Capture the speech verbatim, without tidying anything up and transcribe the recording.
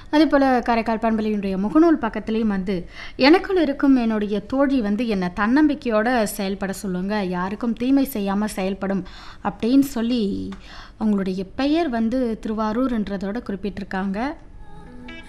அதேபோல காரைக்கால் பண்பலையினுடைய முகநூல் பக்கத்துலேயும் வந்து எனக்குள் இருக்கும் என்னுடைய தோழி வந்து என்னை தன்னம்பிக்கையோடு செயல்பட சொல்லுங்க, யாருக்கும் தீமை செய்யாமல் செயல்படும் அப்படின்னு சொல்லி அவங்களுடைய பெயர் வந்து திருவாரூர்ன்றதோட குறிப்பிட்டிருக்காங்க.